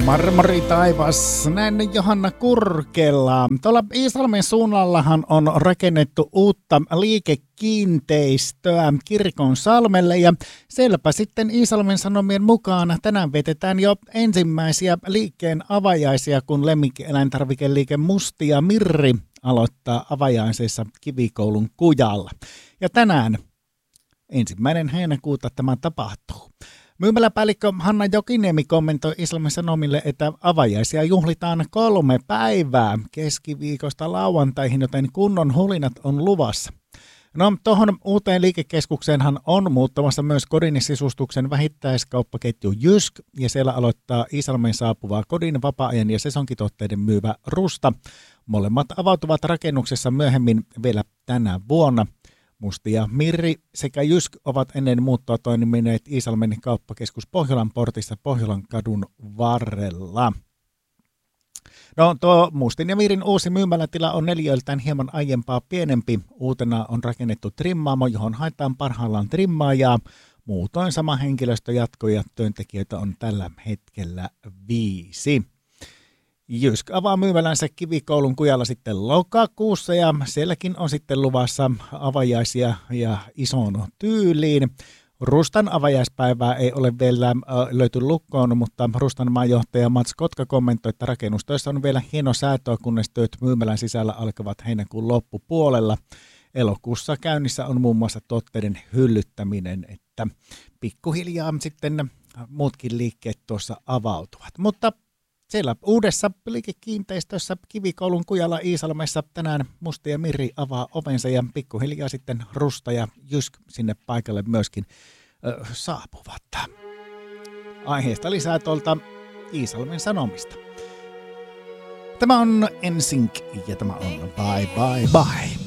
Marmori taivas, näin Johanna Kurkela. Tuolla Iisalmen suunnallahan on rakennettu uutta liikekiinteistöä Kirkon salmelle ja selvä sitten Iisalmen Sanomien mukaan tänään vietetään jo ensimmäisiä liikkeen avajaisia, kun lemmikkieläintarvikeliike Musti ja Mirri aloittaa avajaisessa Kivikoulun kujalla. Ja tänään 1. heinäkuuta tämä tapahtuu. Myymäläpäällikkö Hanna Jokiniemi kommentoi Iisalmen Sanomille, että avajaisia juhlitaan 3 päivää keskiviikosta lauantaihin, joten kunnon hulinat on luvassa. No, tuohon uuteen liikekeskukseenhan on muuttamassa myös kodin sisustuksen vähittäiskauppaketju Jysk, ja siellä aloittaa Iisalmen saapuvaa kodin vapaa-ajan ja sesonkituotteiden myyvä Rusta. Molemmat avautuvat rakennuksessa myöhemmin vielä tänä vuonna. Musti ja Mirri sekä Jysk ovat ennen muuttoa toimineet Iisalmen kauppakeskus Pohjolan portissa Pohjolan kadun varrella. No, tuo Mustin ja Mirrin uusi myymälätila on neliöiltään hieman aiempaa pienempi. Uutena on rakennettu trimmaamo, johon haetaan parhaillaan trimmaajaa. Muutoin sama henkilöstö jatkoi ja työntekijöitä on tällä hetkellä 5. Jysk avaa myymälänsä Kivikoulun kujalla sitten lokakuussa ja sielläkin on sitten luvassa avajaisia ja ison tyyliin. Rustan avajaispäivää ei ole vielä löyty lukkoon, mutta Rustan maanjohtaja Mats Kotka kommentoi, että rakennustöissä on vielä hieno säätöä, kunnes työt myymälän sisällä alkavat heinäkuun loppupuolella. Elokuussa käynnissä on muun muassa tuotteiden hyllyttäminen, että pikkuhiljaa sitten muutkin liikkeet tuossa avautuvat. Mutta siellä uudessa liikekiinteistössä Kivikoulun kujalla Iisalmessa tänään Musti ja Mirri avaa ovensa ja pikkuhiljaa sitten Rusta ja Jysk sinne paikalle myöskin saapuvat. Aiheesta lisää tuolta Iisalmen Sanomista. Tämä on NSYNC ja tämä on Bye Bye Bye.